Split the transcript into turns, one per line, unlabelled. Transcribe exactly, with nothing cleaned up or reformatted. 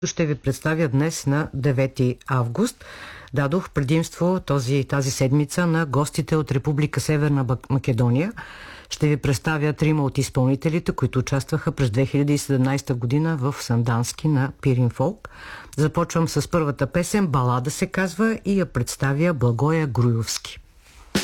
Ще ви представя днес на девети август. Дадох предимство този, тази седмица на гостите от Република Северна Македония. Ще ви представя трима от изпълнителите, които участваха през две хиляди и седемнадесета година в Сандански на Пирин Фолк. Започвам с първата песен, балада се казва, и я представя Благоя Груевски.